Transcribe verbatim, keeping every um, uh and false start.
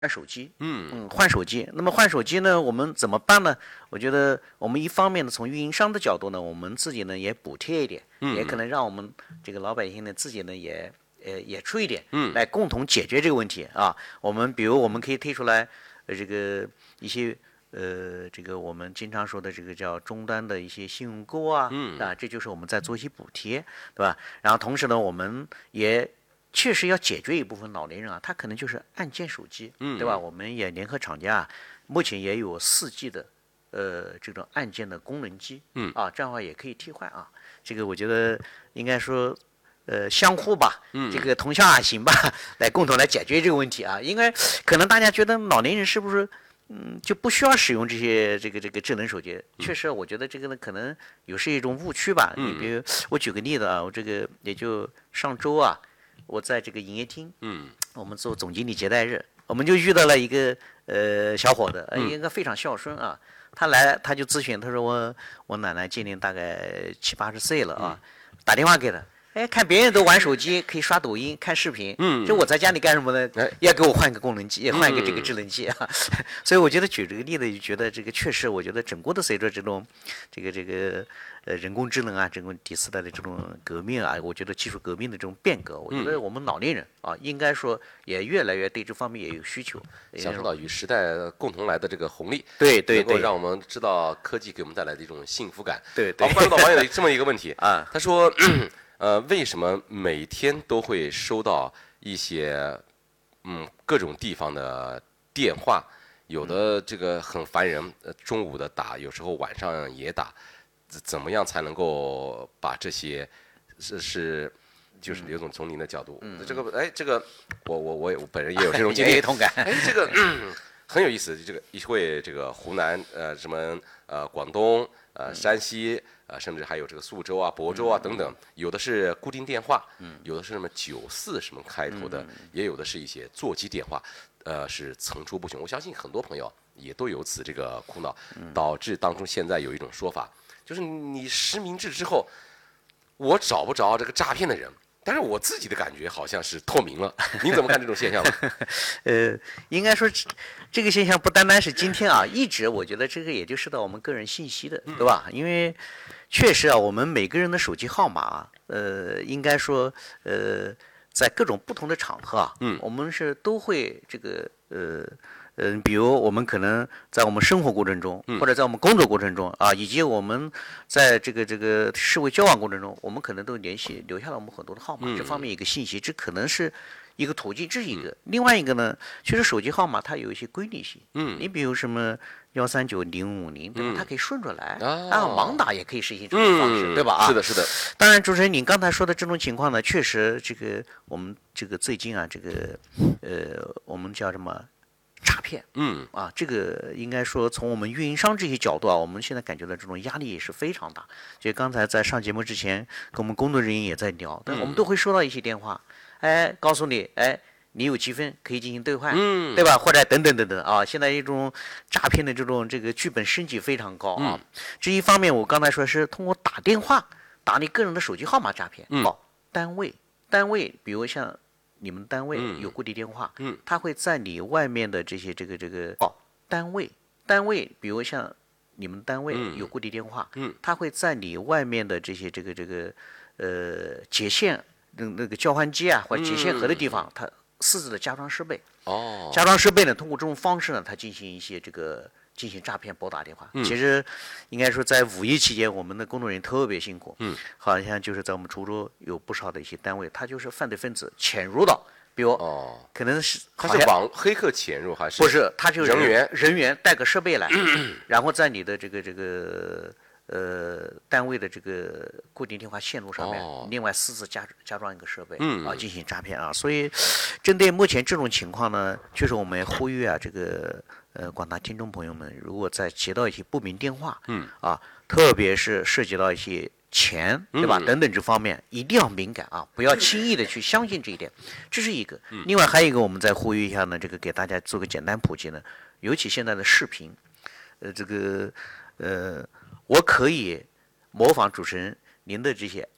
换手机， 嗯嗯，换手机。那么换手机呢，我们怎么办呢？我觉得我们一方面呢，从运营商的角度呢，我们自己呢也补贴一点， 嗯也可能让我们这个老百姓呢自己呢也呃也出一点， 嗯来共同解决这个问题啊。我们比如我们可以推出来呃这个一些呃这个我们经常说的这个叫终端的一些信用购啊， 嗯啊，这就是我们在做一些补贴，对吧？然后同时呢，我们也确实要解决一部分老年人啊，他可能就是按键手机， 嗯对吧？我们也联合厂家啊，目前也有四 G 的呃这种按键的功能机， 嗯啊，这样的话也可以替换啊。这个我觉得应该说呃相互吧， 嗯这个同向而行吧，来共同来解决这个问题啊。因为可能大家觉得老年人是不是嗯就不需要使用这些这个这个智能手机？确实，我觉得这个呢可能有是一种误区吧。你比如我举个例子啊，我这个也就上周啊。我在这个营业厅， 嗯我们做总经理接待日，我们就遇到了一个呃小伙子，呃嗯一个非常孝顺啊。他来他就咨询，他说我我奶奶今年大概七八十岁了啊，打电话给他，哎，看别人都玩手机，可以刷抖音、看视频， 嗯就我在家里干什么呢哎？ 要给我换一个功能机，换一个这个嗯智能机啊。所以我觉得举这个例子，就觉得这个确实，我觉得整个的随着这种这个这个呃人工智能啊，这种第四代的这种革命啊，我觉得技术革命的这种变革，我觉得我们老年人啊，应该说也越来越对这方面也有需求。 享受到与时代共同来的这个红利， 对对能够对让我们知道科技给我们带来的一种幸福感。 对对好，关注到网友的这么一个问题啊， 他说，呃，为什么每天都会收到一些嗯各种地方的电话？有的这个很烦人，呃，中午的打，有时候晚上也打，怎怎么样才能够把这些是是？就是刘总从您的角度，这个哎，这个我我我也我本人也有这种经历， 也有同感。 哎，这个、嗯、很有意思。这个一会这个湖南呃什么呃广东呃山西呃甚至还有这个苏州啊亳州啊等等，有的是固定电话，有的是什么九四什么开头的，也有的是一些座机电话，呃是层出不穷。我相信很多朋友也都有此这个苦恼，导致当中现在有一种说法，就是你实名制之后，我找不着这个诈骗的人。但是我自己的感觉好像是透明了，您怎么看这种现象呢？ 呃，应该说这个现象不单单是今天啊，一直我觉得这个也就涉及到我们个人信息的，对吧？因为确实啊，我们每个人的手机号码啊，呃，应该说呃，在各种不同的场合啊， 嗯， 我们是都会这个呃。嗯、呃，比如我们可能在我们生活过程中，或者在我们工作过程中啊，以及我们在这个这个社会交往过程中，我们可能都联系留下了我们很多的号码， 嗯、 这方面一个信息，这可能是一个途径，这是一个。嗯、另外一个呢，其实手机号码它有一些规律性， 嗯， 你比如什么幺三九零五零，对吧？ 嗯、 它可以顺着来， 啊， 啊，盲打也可以实行这种方式， 嗯、 对吧？啊， 是的，是的。 当然，主持人您刚才说的这种情况呢，确实这个我们这个最近啊，这个呃，我们叫什么？诈骗， 嗯啊，这个应该说从我们运营商这些角度啊，我们现在感觉到这种压力也是非常大。就刚才在上节目之前，跟我们工作人员也在聊，但我们都会收到一些电话，哎，告诉你，哎，你有积分可以进行兑换， 嗯， 对吧？或者等等等等啊，现在一种诈骗的这种这个剧本升级非常高啊。 嗯、 这一方面，我刚才说是通过打电话打你个人的手机号码诈骗， 嗯、 哦，单位单位，比如像。你们单位嗯有固定电话， 嗯， 他会在你外面的这些这个这个哦单位单位，比如像你们单位有固定电话， 嗯， 他会在你外面的这些这个这个呃接线那那个交换机啊或者接线盒的地方，它私自的加装设备， 哦， 加装设备呢，通过这种方式呢，它进行一些这个。进行诈骗拨打电话， 嗯、 其实应该说在五一期间，我们的工作人员特别辛苦。 嗯， 好像就是在我们滁州有不少的一些单位，他就是犯罪分子潜入到，比如哦， 可能是他是网黑客潜入还是不是？他就是人员人员带个设备来，然后在你的这个这个呃单位的这个固定电话线路上面， 哦、 另外私自加加装一个设备， 嗯啊进行诈骗啊。所以针对目前这种情况呢，确实我们呼吁啊这个。呃，广大听众朋友们，如果在接到一些不明电话， 嗯， 啊，特别是涉及到一些钱，对吧？ 嗯、 等等这方面，一定要敏感啊，不要轻易的去相信这一点，这是一个。另外还有一个，我们再呼吁一下呢，这个给大家做个简单普及呢，尤其现在的视频，呃，这个呃，我可以模仿主持人您的这些